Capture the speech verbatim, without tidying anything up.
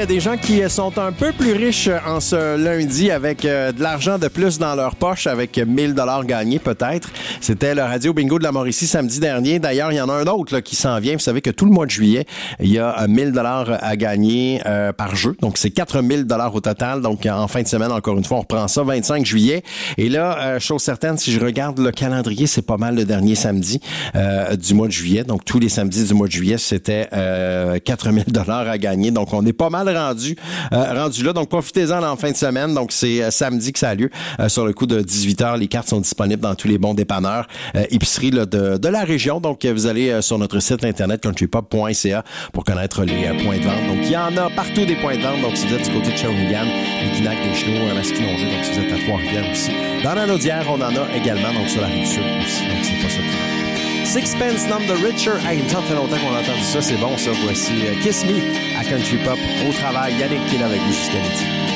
a des gens qui sont un peu plus riches en ce lundi avec euh, de l'argent de plus dans leur poche, avec mille dollars gagnés peut-être. C'était le Radio Bingo de la Mauricie samedi dernier. D'ailleurs, il y en a un autre là, qui s'en vient. Vous savez que tout le mois de juillet, il y a mille dollars à gagner euh, par jeu. Donc, c'est quatre mille dollars au total. Donc, en fin de semaine, encore une fois, on reprend ça, vingt-cinq juillet. Et là, euh, chose certaine, si je regarde le calendrier, c'est pas mal le dernier samedi euh, du mois de juillet. Donc, tous les samedis du mois de juillet, c'était euh, quatre mille dollars à gagner. Donc, on est pas mal rendu euh, rendu là. Donc, profitez-en en fin de semaine. Donc, c'est euh, samedi que ça a lieu. Euh, sur le coup de dix-huit heures, les cartes sont disponibles dans tous les bons dépanneurs, euh, épiceries là, de, de la région. Donc, euh, vous allez euh, sur notre site internet country pop point c a pour connaître les euh, points de vente. Donc, il y en a partout des points de vente. Donc, si vous êtes du côté de Shawinigan, Léguinac, Deschenaux, Masquinongé, donc si vous êtes à Trois-Rivières aussi. Dans la Naudière, on en a également, donc sur la Rive-Sud aussi. Donc, c'est pas ça qui manque. Sixpence None the Richer. Hey, il me semble que ça fait longtemps qu'on a entendu ça. C'est bon, ça. Voici euh, Kiss Me à Country Pop. Au travail, Yannick qui est là avec vous jusqu'à midi.